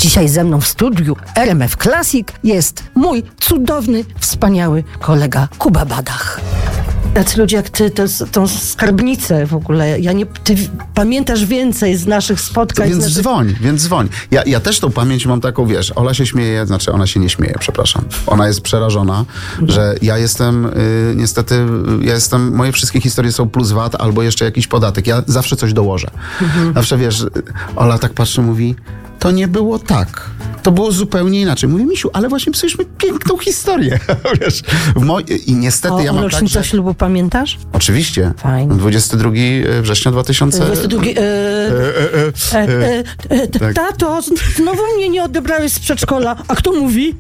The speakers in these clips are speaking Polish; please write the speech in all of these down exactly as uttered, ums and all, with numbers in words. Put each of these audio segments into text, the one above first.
Dzisiaj ze mną w studiu R M F Classic jest mój cudowny, wspaniały kolega Kuba Badach. Tacy ludzie jak ty, to, tą skarbnicę w ogóle, ja nie, ty pamiętasz więcej z naszych spotkań. Więc naszych... dzwoń, więc dzwoń. Ja, ja też tą pamięć mam taką, wiesz, Ola się śmieje, znaczy ona się nie śmieje, przepraszam. Ona jest przerażona, no. że ja jestem, y, niestety, ja jestem, moje wszystkie historie są plus V A T albo jeszcze jakiś podatek. Ja zawsze coś dołożę. Mhm. Zawsze, wiesz, Ola tak patrzy, mówi, to nie było tak. To było zupełnie inaczej. Mówię, Misiu, ale właśnie pisaliśmy piękną historię. Wiesz, w moj... I niestety o, ja mam tak, tak, że... ślubu pamiętasz? Oczywiście. Fajnie. dwudziestego drugiego września dwa tysiące... dwudziestego drugiego... E, e, e, e, tak. Tato, znowu mnie nie odebrałeś z przedszkola. A kto mówi?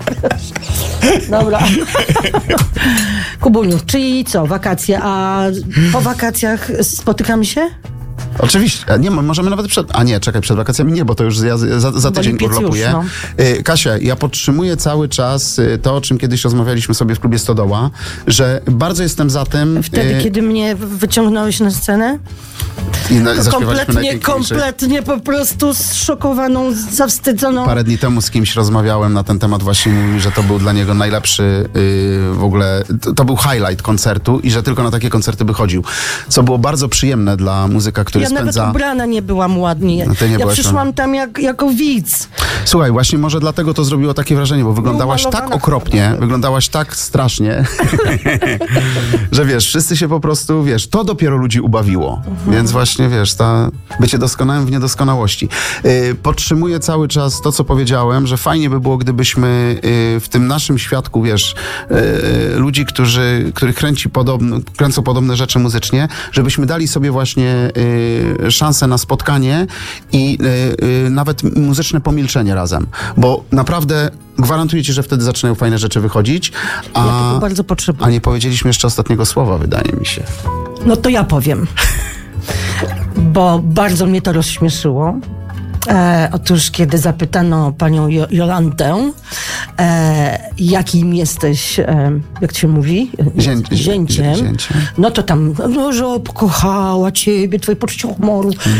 Dobra. Kubuniu, czyli co, wakacje, a po wakacjach spotykamy się? Oczywiście. Nie, możemy nawet przed... A nie, czekaj, przed wakacjami nie, bo to już ja za, za tydzień urlopuję. No. Kasia, ja podtrzymuję cały czas to, o czym kiedyś rozmawialiśmy sobie w klubie Stodoła, że bardzo jestem za tym... Wtedy, y... kiedy mnie wyciągnąłeś na scenę? I na, kompletnie, kompletnie po prostu zszokowaną, zawstydzoną. Parę dni temu z kimś rozmawiałem na ten temat, właśnie mówił, że to był dla niego najlepszy yy, w ogóle, to, to był highlight koncertu i że tylko na takie koncerty by chodził. Co było bardzo przyjemne dla muzyka, który ja spędza... Ja nawet ubrana nie byłam ładnie. No ja przyszłam tam jak, jako widz. Słuchaj, właśnie może dlatego to zrobiło takie wrażenie, bo wyglądałaś tak okropnie, chyba. wyglądałaś tak strasznie, że wiesz, wszyscy się po prostu, wiesz, to dopiero ludzi ubawiło. Mhm. Więc właśnie, wiesz, ta bycie doskonałym w niedoskonałości. Yy, podtrzymuję cały czas to, co powiedziałem, że fajnie by było, gdybyśmy yy, w tym naszym świadku, wiesz, yy, ludzi, którzy, których kręci podobno, kręcą podobne rzeczy muzycznie, żebyśmy dali sobie właśnie yy, szansę na spotkanie i yy, yy, nawet muzyczne pomilczenie razem. Bo naprawdę gwarantuję ci, że wtedy zaczynają fajne rzeczy wychodzić. A, ja tego bardzo potrzebuję. A nie powiedzieliśmy jeszcze ostatniego słowa, wydaje mi się. No to ja powiem. Bo bardzo mnie to rozśmieszyło. E, otóż, kiedy zapytano panią jo- Jolantę, e, jakim jesteś, e, jak się mówi? Zię- zięciem, zięciem. No to tam, no, że pokochała ciebie, twoje poczucie humoru.